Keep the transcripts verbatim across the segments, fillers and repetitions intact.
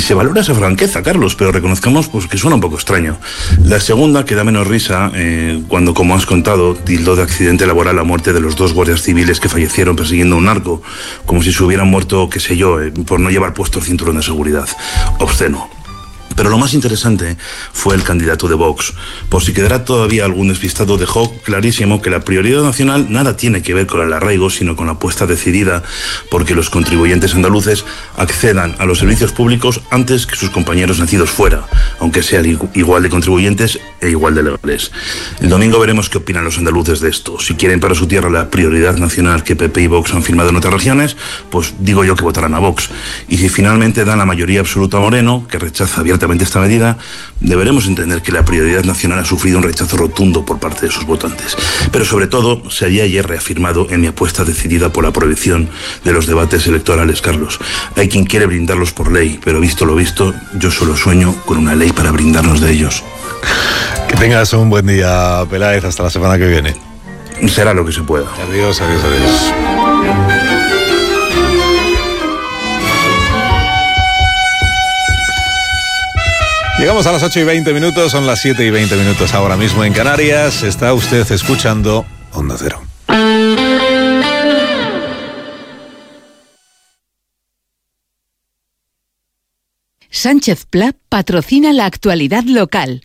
se valora esa franqueza, Carlos, pero reconozcamos pues, que suena un poco extraño. La segunda, que da menos risa, eh, cuando, como has contado, tildó de accidente laboral la muerte de los dos guardias civiles que fallecieron persiguiendo a un narco, como si se hubieran muerto, qué sé yo, eh, por no llevar puesto el cinturón de seguridad. Obsceno. Pero lo más interesante fue el candidato de Vox. Por si quedara todavía algún despistado, dejó clarísimo que la prioridad nacional nada tiene que ver con el arraigo, sino con la apuesta decidida porque los contribuyentes andaluces accedan a los servicios públicos antes que sus compañeros nacidos fuera, aunque sean igual de contribuyentes e igual de legales. El domingo veremos qué opinan los andaluces de esto. Si quieren para su tierra la prioridad nacional que P P y Vox han firmado en otras regiones, pues digo yo que votarán a Vox. Y si finalmente dan la mayoría absoluta a Moreno, que rechaza abiertamente esta medida, deberemos entender que la prioridad nacional ha sufrido un rechazo rotundo por parte de sus votantes. Pero sobre todo, se había ayer reafirmado en mi apuesta decidida por la prohibición de los debates electorales, Carlos. Hay quien quiere brindarlos por ley, pero visto lo visto, yo solo sueño con una ley para brindarnos de ellos. Que tengas un buen día, Peláez, hasta la semana que viene. Será lo que se pueda. Adiós, adiós, adiós. Llegamos a las ocho y veinte minutos, son las siete y veinte minutos ahora mismo en Canarias. Está usted escuchando Onda Cero. Sánchez Pla patrocina la actualidad local.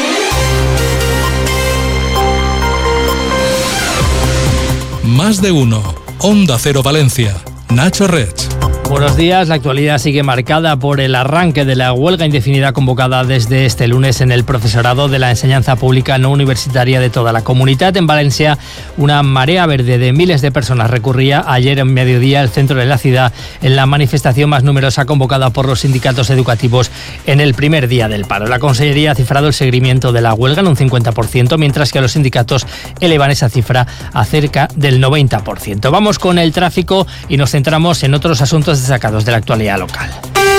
Más de uno. Onda Cero Valencia. Nacho Rech. Buenos días. La actualidad sigue marcada por el arranque de la huelga indefinida convocada desde este lunes en el profesorado de la enseñanza pública no universitaria de toda la comunidad. En Valencia, una marea verde de miles de personas recurría ayer en mediodía al centro de la ciudad en la manifestación más numerosa convocada por los sindicatos educativos en el primer día del paro. La Consellería ha cifrado el seguimiento de la huelga en un cincuenta por ciento, mientras que los sindicatos elevan esa cifra a cerca del noventa por ciento. Vamos con el tráfico y nos centramos en otros asuntos destacados de la actualidad local.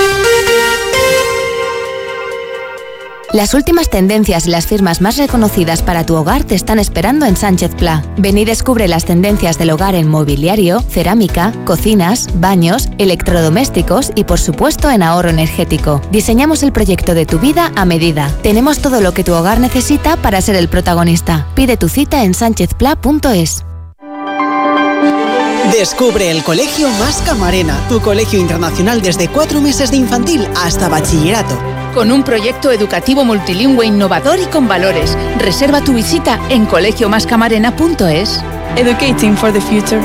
Las últimas tendencias y las firmas más reconocidas para tu hogar te están esperando en Sánchez Pla. Ven y descubre las tendencias del hogar en mobiliario, cerámica, cocinas, baños, electrodomésticos y por supuesto en ahorro energético. Diseñamos el proyecto de tu vida a medida. Tenemos todo lo que tu hogar necesita para ser el protagonista. Pide tu cita en sánchez pla punto es. Descubre el Colegio Mas Camarena, tu colegio internacional desde cuatro meses de infantil hasta bachillerato. Con un proyecto educativo multilingüe innovador y con valores. Reserva tu visita en colegio mas camarena punto es. Educating for the future.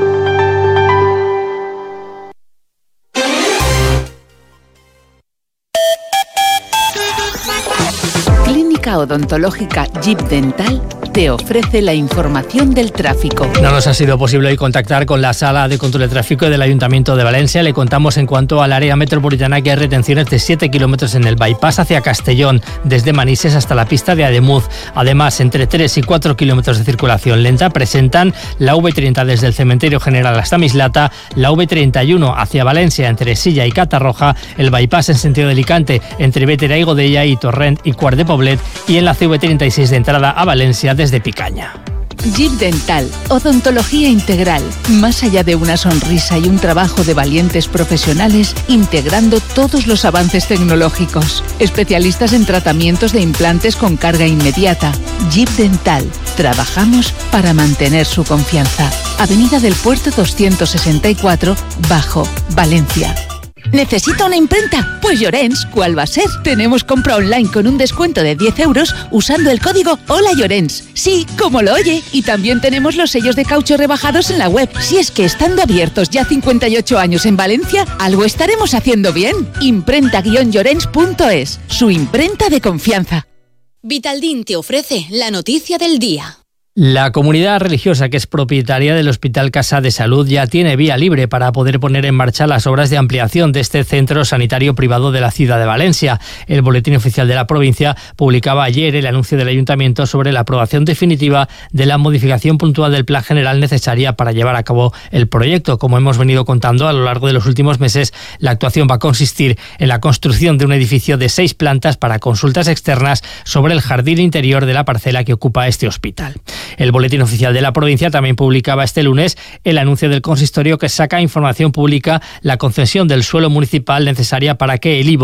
Clínica Odontológica Jeep Dental te ofrece la información del tráfico. No nos ha sido posible hoy contactar con la Sala de Control de Tráfico del Ayuntamiento de Valencia. Le contamos en cuanto al área metropolitana que hay retenciones de siete kilómetros en el bypass hacia Castellón, desde Manises hasta la pista de Ademuz. Además, entre tres y cuatro kilómetros de circulación lenta presentan la V treinta desde el Cementerio General hasta Mislata, la V treinta y uno hacia Valencia entre Silla y Catarroja, el bypass en sentido de Alicante entre Bétera y Godella y Torrent y Quart de Poblet, y en la C V treinta y seis de entrada a Valencia desde Picaña. Jeep Dental, odontología integral, más allá de una sonrisa y un trabajo de valientes profesionales, integrando todos los avances tecnológicos. Especialistas en tratamientos de implantes con carga inmediata. Jeep Dental, trabajamos para mantener su confianza. Avenida del Puerto doscientos sesenta y cuatro, Bajo, Valencia. ¿Necesita una imprenta? Pues Llorens, ¿cuál va a ser? Tenemos compra online con un descuento de diez euros usando el código Hola Llorens. Sí, como lo oye. Y también tenemos los sellos de caucho rebajados en la web. Si es que estando abiertos ya cincuenta y ocho años en Valencia, algo estaremos haciendo bien. imprenta guion llorens punto es, su imprenta de confianza. Vitaldin te ofrece la noticia del día. La comunidad religiosa, que es propietaria del Hospital Casa de Salud, ya tiene vía libre para poder poner en marcha las obras de ampliación de este centro sanitario privado de la ciudad de Valencia. El Boletín Oficial de la provincia publicaba ayer el anuncio del Ayuntamiento sobre la aprobación definitiva de la modificación puntual del plan general necesaria para llevar a cabo el proyecto. Como hemos venido contando a lo largo de los últimos meses, la actuación va a consistir en la construcción de un edificio de seis plantas para consultas externas sobre el jardín interior de la parcela que ocupa este hospital. El Boletín Oficial de la provincia también publicaba este lunes el anuncio del consistorio que saca a información pública la concesión del suelo municipal necesaria para que el I V O